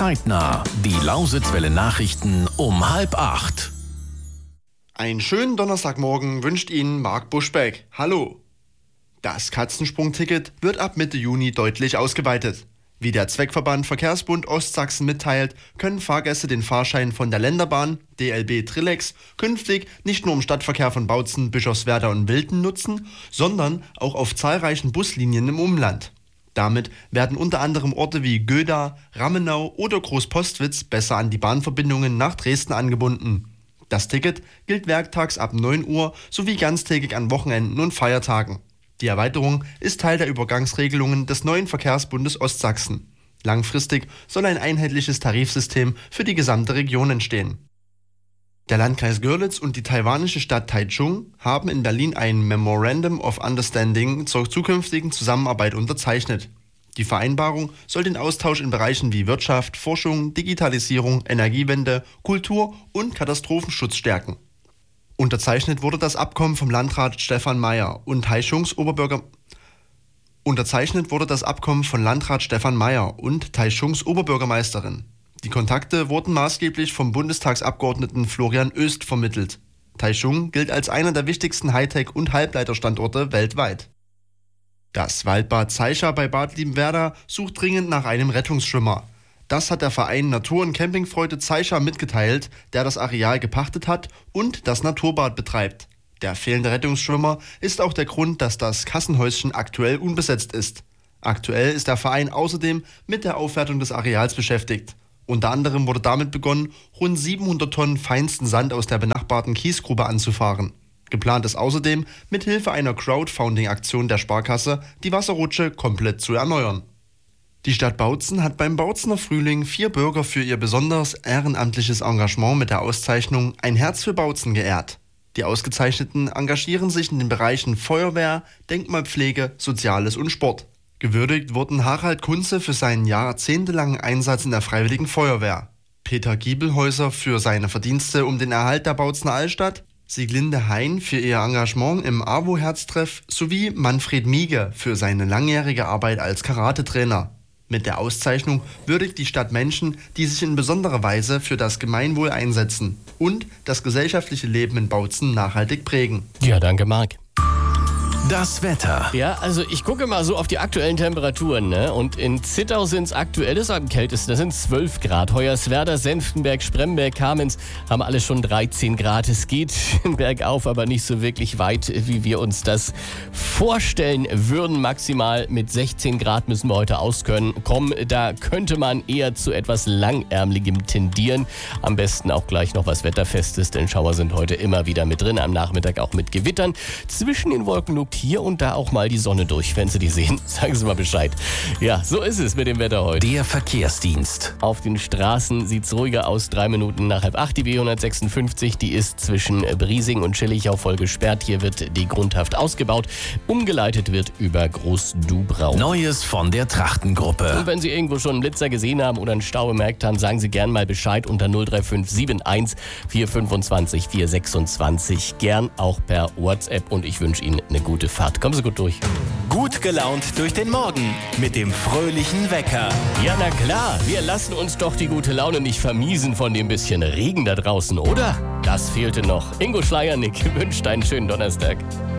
Zeitnah. Die Lausitzwelle Nachrichten um 7:30. Einen schönen Donnerstagmorgen wünscht Ihnen Marc Buschbeck. Hallo. Das Katzensprung-Ticket wird ab Mitte Juni deutlich ausgeweitet. Wie der Zweckverband Verkehrsbund Ostsachsen mitteilt, können Fahrgäste den Fahrschein von der Länderbahn DLB Trillex künftig nicht nur im Stadtverkehr von Bautzen, Bischofswerda und Wilten nutzen, sondern auch auf zahlreichen Buslinien im Umland. Damit werden unter anderem Orte wie Göda, Rammenau oder Großpostwitz besser an die Bahnverbindungen nach Dresden angebunden. Das Ticket gilt werktags ab 9 Uhr sowie ganztägig an Wochenenden und Feiertagen. Die Erweiterung ist Teil der Übergangsregelungen des neuen Verkehrsbundes Ostsachsen. Langfristig soll ein einheitliches Tarifsystem für die gesamte Region entstehen. Der Landkreis Görlitz und die taiwanische Stadt Taichung haben in Berlin ein Memorandum of Understanding zur zukünftigen Zusammenarbeit unterzeichnet. Die Vereinbarung soll den Austausch in Bereichen wie Wirtschaft, Forschung, Digitalisierung, Energiewende, Kultur und Katastrophenschutz stärken. Unterzeichnet wurde das Abkommen vom Landrat Stefan Mayer und Taichungs Oberbürgermeisterin. Die Kontakte wurden maßgeblich vom Bundestagsabgeordneten Florian Oest vermittelt. Taichung gilt als einer der wichtigsten Hightech- und Halbleiterstandorte weltweit. Das Waldbad Zeischa bei Bad Liebenwerda sucht dringend nach einem Rettungsschwimmer. Das hat der Verein Natur- und Campingfreude Zeischa mitgeteilt, der das Areal gepachtet hat und das Naturbad betreibt. Der fehlende Rettungsschwimmer ist auch der Grund, dass das Kassenhäuschen aktuell unbesetzt ist. Aktuell ist der Verein außerdem mit der Aufwertung des Areals beschäftigt. Unter anderem wurde damit begonnen, rund 700 Tonnen feinsten Sand aus der benachbarten Kiesgrube anzufahren. Geplant ist außerdem, mit Hilfe einer Crowdfunding-Aktion der Sparkasse die Wasserrutsche komplett zu erneuern. Die Stadt Bautzen hat beim Bautzener Frühling 4 Bürger für ihr besonderes ehrenamtliches Engagement mit der Auszeichnung Ein Herz für Bautzen geehrt. Die Ausgezeichneten engagieren sich in den Bereichen Feuerwehr, Denkmalpflege, Soziales und Sport. Gewürdigt wurden Harald Kunze für seinen jahrzehntelangen Einsatz in der Freiwilligen Feuerwehr, Peter Giebelhäuser für seine Verdienste um den Erhalt der Bautzener Altstadt, Sieglinde Hein für ihr Engagement im AWO-Herztreff sowie Manfred Miege für seine langjährige Arbeit als Karatetrainer. Mit der Auszeichnung würdigt die Stadt Menschen, die sich in besonderer Weise für das Gemeinwohl einsetzen und das gesellschaftliche Leben in Bautzen nachhaltig prägen. Ja, danke, Marc. Das Wetter. Ja, also ich gucke mal so auf die aktuellen Temperaturen, ne? Und in Zittau sind es aktuell, das ist am kältesten, das sind 12 Grad. Hoyerswerda, Senftenberg, Spremberg, Kamenz haben alle schon 13 Grad. Es geht bergauf, aber nicht so wirklich weit, wie wir uns das vorstellen würden. Maximal mit 16 Grad müssen wir heute auskommen. Da könnte man eher zu etwas Langärmeligem tendieren. Am besten auch gleich noch was Wetterfestes, denn Schauer sind heute immer wieder mit drin. Am Nachmittag auch mit Gewittern. Zwischen den Wolken lugt hier und da auch mal die Sonne durch. Wenn Sie die sehen, sagen Sie mal Bescheid. Ja, so ist es mit dem Wetter heute. Der Verkehrsdienst. Auf den Straßen sieht es ruhiger aus. 3 Minuten nach 7:30. Die B156, die ist zwischen Briesing und Schillichau voll gesperrt. Hier wird die Grundhaft ausgebaut. Umgeleitet wird über Großdubrau. Neues von der Trachtengruppe. Und wenn Sie irgendwo schon einen Blitzer gesehen haben oder einen Stau bemerkt haben, sagen Sie gern mal Bescheid unter 03571 425 426. Gern auch per WhatsApp und ich wünsche Ihnen eine gute Fahrt. Kommen Sie gut durch. Gut gelaunt durch den Morgen mit dem fröhlichen Wecker. Ja, na klar, wir lassen uns doch die gute Laune nicht vermiesen von dem bisschen Regen da draußen, oder? Das fehlte noch. Ingo Schleiernick wünscht einen schönen Donnerstag.